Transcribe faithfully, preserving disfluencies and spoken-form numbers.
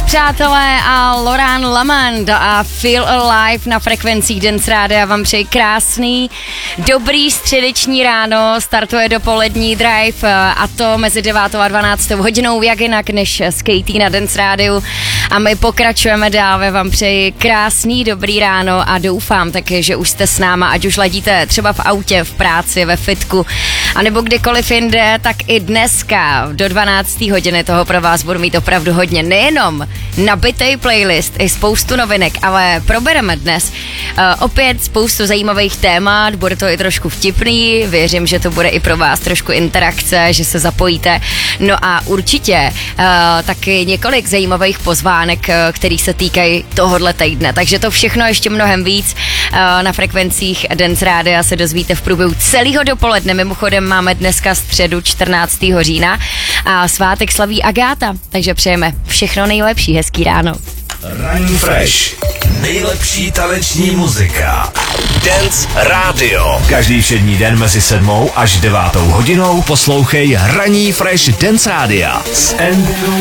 přátelé, a Laurent Lamond a Feel Alive na frekvencích Dance Rádia vám přeji krásný, dobrý středeční ráno, startuje dopolední drive a to mezi devátou a dvanáctou hodinou, jak jinak než s Katie na Dance Rádiu, a my pokračujeme dál, vám přeji krásný, dobrý ráno a doufám taky, že už jste s náma, ať už ladíte třeba v autě, v práci, ve fitku, anebo kdekoliv jinde, tak i dneska do dvanácté hodiny toho pro vás budu mít opravdu hodně, nejenom nabitej playlist, i spoustu novinek, ale probereme dnes uh, opět spoustu zajímavých témat, bude to i trošku vtipný, věřím, že to bude i pro vás trošku interakce, že se zapojíte, no a určitě uh, taky několik zajímavých pozvánek, uh, který se týkají tohohle týdne, takže to všechno ještě mnohem víc uh, na frekvencích Dance Rádia se dozvíte v průběhu celého dopoledne. Mimochodem máme dneska středu čtrnáctého října a svátek slaví Agáta, takže přejeme všechno nejlepší, hezký ráno. Ranní Fresh. Nejlepší taneční muzika. Dance Radio. Každý všední den mezi sedmou až devátou hodinou poslouchej Ranní Fresh Dance Rádia s Andrew